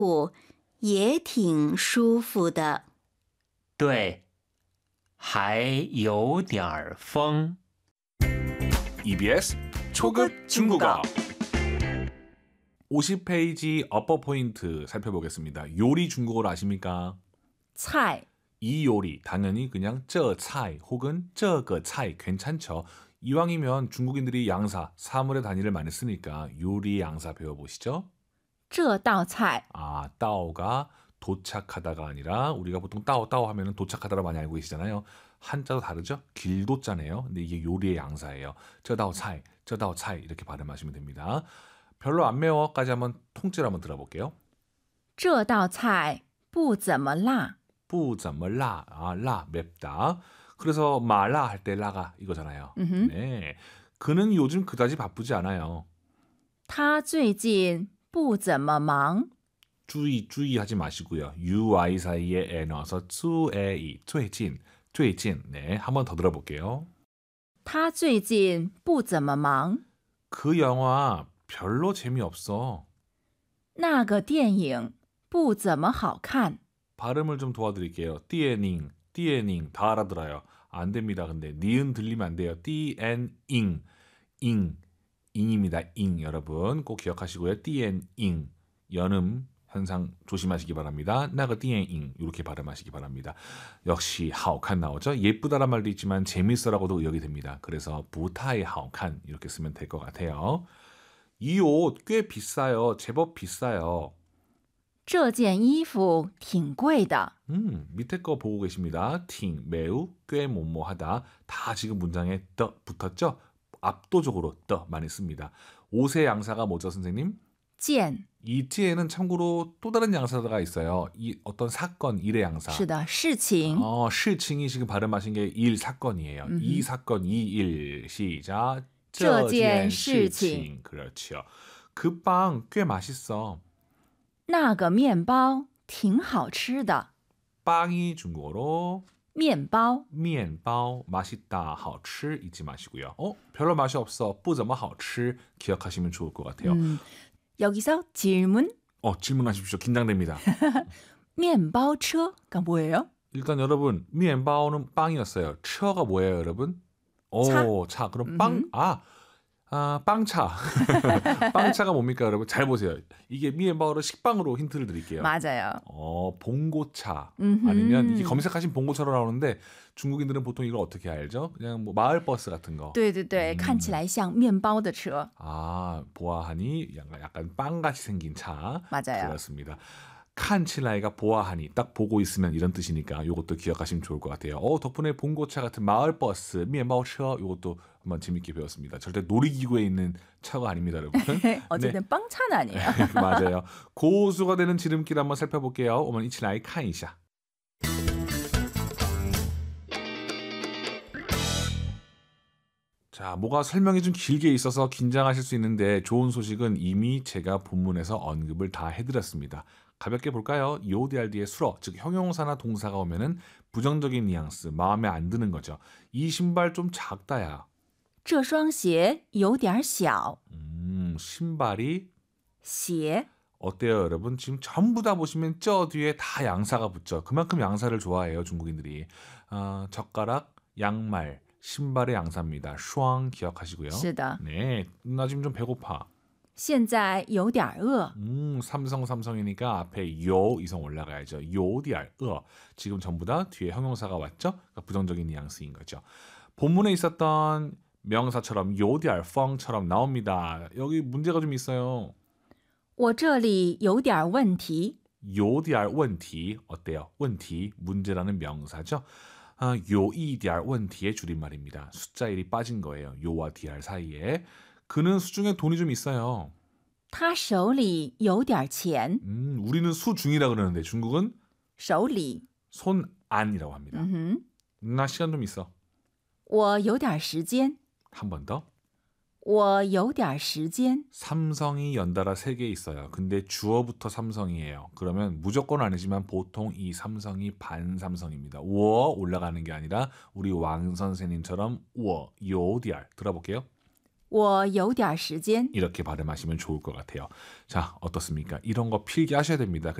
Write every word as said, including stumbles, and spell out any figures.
也挺舒服的。 对，还有点儿风。 이비에스 초급 중국어 오십 페이지 어퍼 포인트 살펴보겠습니다. 요리 중국어를 아십니까? 菜 이 요리 당연히 그냥 这菜 혹은 这个菜 괜찮죠. 이왕이면 중국인들이 양사, 사물의 단위를 많이 쓰니까 요리 양사 배워보시죠. 这道菜 아, 따오가 도착하다가 아니라 우리가 보통 따오 따오 하면은 도착하다를 많이 알고 계시잖아요. 한자도 다르죠? 길도자네요. 근데 이게 요리의 양사예요. 这道菜, 这道菜 이렇게 발음하시면 됩니다. 별로 안 매워까지 한번 통째로 한번 들어볼게요. 这道菜不怎么辣。 不怎么辣, 아, 라, 맵다. 그래서 마라 할 때 라가 이거잖아요. 음흠. 네, 그는 요즘 그다지 바쁘지 않아요. 他最近不怎么忙。 주의, 주의하지 마시고요. 유아이 사이에 에 넣어서 쭈에이, 最近, 最近. 네, 한번 더 들어볼게요. 他最近不怎么忙。 그 영화 별로 재미없어. 那个电影不怎么好看。 발음을 좀 도와드릴게요. 띠에닝, 띠에닝 다 알아들어요. 안 됩니다. 근데 니은 들리면 안 돼요. 띠엔잉, 잉, 잉입니다. 잉 여러분 꼭 기억하시고요. 띠엔잉, 연음 현상 조심하시기 바랍니다. 나가 띠엔잉 이렇게 발음하시기 바랍니다. 역시 하오칸 나오죠. 예쁘다란 말도 있지만 재밌어라고도 의역이 됩니다. 그래서 부타이 하오칸 이렇게 쓰면 될 것 같아요. 이 옷 꽤 비싸요. 제법 비싸요. 这件衣服挺贵的。 음, 밑에 거 보고 계십니다. 팅, 매우, 꽤 뭐뭐하다. 다 지금 문장에 더 붙었죠? 압도적으로 더 많이 씁니다. 옷의 양사가 뭐죠, 선생님? 件 이 찌에는 참고로 또 다른 양사가 있어요. 이 어떤 사건, 일의 양사. 是的，事情。 어, 실칭이 지금 발음하신 게 일 사건이에요. 음흠. 이 사건, 이 일. 시작. 这件事事情. 그렇죠. 그 빵 꽤 맛있어. 那个面包挺好吃的。 빵이 중국어로 面包 면bao 맛있다, 好吃 잊지 마시고요. 어? 별로 맛이 없어, 不怎么好吃 기억하시면 좋을 것 같아요. 음, 여기서 질문. 어, 질문하십시오. 긴장됩니다. 面包车가 뭐예요? 일단 여러분, 면바오는 빵이었어요. 처가 뭐예요, 여러분? 오, 차? 차. 그럼 빵, 아, 아, 빵차. 빵차가 뭡니까, 여러분? 잘 보세요. 이게 미엔바오로 식빵으로 힌트를 드릴게요. 맞아요. 어, 봉고차. 음흠. 아니면 이게 검색하신 봉고차로 나오는데 중국인들은 보통 이걸 어떻게 알죠? 그냥 뭐 마을 버스 같은 거. 对对对，看起来像面包的车。 아, 보아하니 약간, 약간 빵같이 생긴 차. 맞아요. 그렇습니다. 칸칠라이가 보아하니 딱 보고 있으면 이런 뜻이니까 이것도 기억하시면 좋을 것 같아요. 어, 덕분에 봉고차 같은 마을 버스, 미엔바오차 이것도 한번 재밌게 배웠습니다. 절대 놀이기구에 있는 차가 아닙니다, 여러분. 어쨌든 빵차는 아니에요. 맞아요. 고수가 되는 지름길 한번 살펴볼게요. 오늘 이치라이 칸이샤. 자, 뭐가 설명이 좀 길게 있어서 긴장하실 수 있는데 좋은 소식은 이미 제가 본문에서 언급을 다 해드렸습니다. 가볍게 볼까요? 요디알디의 수러, 즉 형용사나 동사가 오면은 부정적인 뉘앙스, 마음에 안 드는 거죠. 이 신발 좀 작다야. 这双鞋有点小。 음, 신발이 鞋 어때요, 여러분? 지금 전부 다 보시면 저 뒤에 다 양사가 붙죠. 그만큼 양사를 좋아해요, 중국인들이. 어, 젓가락, 양말, 신발의 양사입니다. 슈앙 기억하시고요. 是的。 네, 나 지금 좀 배고파. 现在有点饿。 음, 삼성 삼성이니까 앞에 요 이성 올라가야죠. 요디알, 으. 지금 전부 다 뒤에 형용사가 왔죠? 그러니까 부정적인 뉘앙스인 거죠. 본문에 있었던 명사처럼 요디알, 펑처럼 나옵니다. 여기 문제가 좀 있어요. 我这里有点问题。 요디알问题 어때요? 问题 문제라는 명사죠. 아, 요이디알 问题의 줄임말입니다. 숫자 일이 빠진 거예요. 요와 디알 사이에. 그는 수중에 돈이 좀 있어요. 他手里有点钱。 음, 우리는 수중이라 그러는데 중국은 手里 손 안이라고 합니다. 음흠. 나 시간 좀 있어. 我有点时间。 한 번 더. 我有点时间。 삼성이 연달아 세 개 있어요. 근데 주어부터 삼성이에요. 그러면 무조건 아니지만 보통 이 삼성이 반삼성입니다. 워 올라가는 게 아니라 우리 왕 선생님처럼 워, 요디알 들어볼게요. 我有点时间。 이렇게 발음하시면 좋을 것 같아요. 자, 어떻습니까? 이런 거 필기하셔야 됩니다.